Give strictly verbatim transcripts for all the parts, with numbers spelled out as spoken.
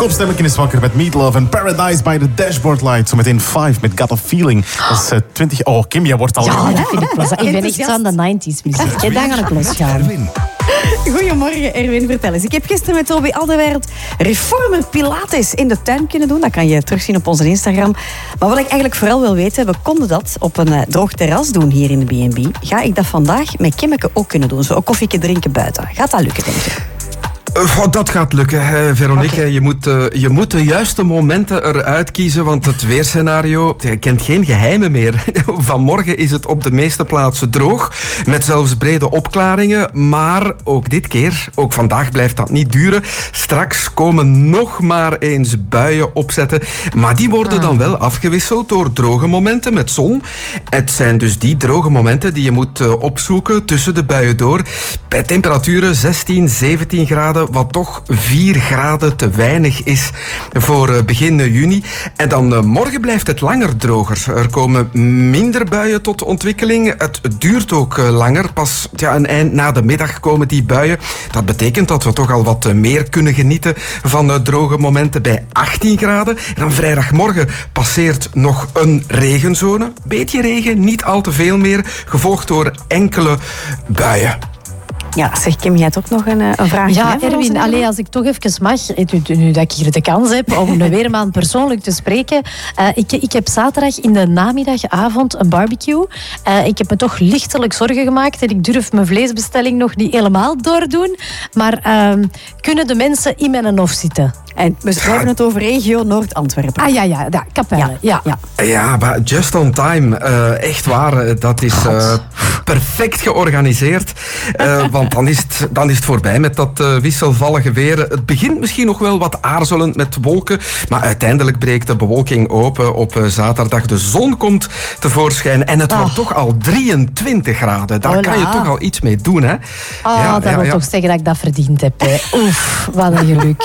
Kopstemmetje is wakker met Meatloaf en Paradise by the Dashboard Light. Zometeen Five met Got a Feeling. Dat is uh, twintig... Oh, Kim, jij wordt al... Ja, dat vind ik plezant. Ik ben echt aan de negentig muziek. Ja, daar ga ik losgaan. Goedemorgen, Erwin. Vertel eens. Ik heb gisteren met Toby Alderweireld Reformer Pilates in de tuin kunnen doen. Dat kan je terugzien op onze Instagram. Maar wat ik eigenlijk vooral wil weten, we konden dat op een uh, droog terras doen hier in de B en B. Ga ik dat vandaag met Kimmeke ook kunnen doen? Zo een koffieke drinken buiten. Gaat dat lukken, denk je? Uh, dat gaat lukken, uh, Veronique. Okay. Je, moet, uh, je moet de juiste momenten eruit kiezen, want het weerscenario je kent geen geheimen meer. Vanmorgen is het op de meeste plaatsen droog, met zelfs brede opklaringen. Maar ook dit keer, ook vandaag blijft dat niet duren. Straks komen nog maar eens buien opzetten. Maar die worden dan wel afgewisseld door droge momenten met zon. Het zijn dus die droge momenten die je moet uh, opzoeken tussen de buien door. Bij temperaturen zestien, zeventien graden. Wat toch vier graden te weinig is voor begin juni. En dan morgen blijft het langer droger. Er komen minder buien tot ontwikkeling. Het duurt ook langer. Pas ja, een eind na de middag komen die buien. Dat betekent dat we toch al wat meer kunnen genieten van droge momenten bij achttien graden. En dan vrijdagmorgen passeert nog een regenzone. Beetje regen, niet al te veel meer. Gevolgd door enkele buien. Ja, zeg Kim, jij hebt ook nog een, een vraagje. Ja, Erwin, allee, als ik toch even mag, nu, nu dat ik hier de kans heb om de weerman persoonlijk te spreken. Uh, ik, ik heb zaterdag in de namiddagavond een barbecue. Uh, ik heb me toch lichtelijk zorgen gemaakt en ik durf mijn vleesbestelling nog niet helemaal doordoen. Maar uh, kunnen de mensen in mijn hof zitten? En we schrijven het over regio Noord-Antwerpen. Ah ja, ja, ja Capelle. Ja, ja. ja. ja, maar just on time. Uh, echt waar, dat is uh, perfect georganiseerd. Uh, want dan is, het, dan is het voorbij met dat uh, wisselvallige weer. Het begint misschien nog wel wat aarzelend met wolken, maar uiteindelijk breekt de bewolking open op uh, zaterdag. De zon komt tevoorschijn en het oh. wordt toch al drieëntwintig graden. Daar Hola. kan je toch al iets mee doen, hè? Oh, ja, dat ja, wil ja. toch zeggen dat ik dat verdiend heb. Hè. Oef, wat een geluk.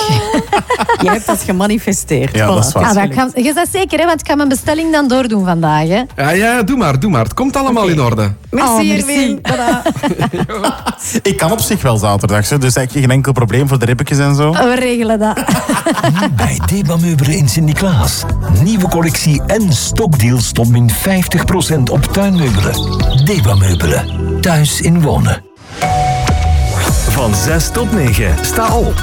Je hebt dat gemanifesteerd. Ja, dat is waar. Ah, dat kan, je dat zeker, hè? Want ik ga mijn bestelling dan doordoen vandaag. Hè? Ja, ja, doe maar, doe maar. Het komt allemaal okay. in orde. Merci, oh, merci. Erwin. Ik kan op zich wel zaterdag, dus eigenlijk geen enkel probleem voor de ribbetjes en zo. We regelen dat. Bij Deba Meubelen in Sint-Niklaas. Nieuwe collectie en stokdeals tot min vijftig procent op tuinmeubelen. Deba Meubelen. Thuis in wonen. Van zes tot negen. Sta op.